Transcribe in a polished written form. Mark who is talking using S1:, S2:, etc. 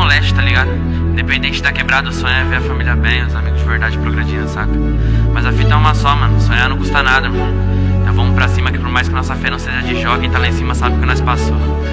S1: moleste, tá ligado? Independente da quebrada, o sonho é ver a família bem, os amigos de verdade progredindo, saca? Mas a fita é uma só, mano, sonhar não custa nada, mano. Então vamos pra cima que por mais que nossa fé não seja de jogo, quem tá lá em cima sabe o que nós passou.